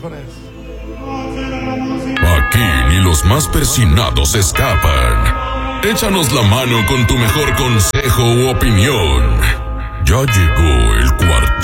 viejones. Aquí ni los más persinados escapan. Échanos la mano con tu mejor consejo u opinión. Ya llegó el cuarteto.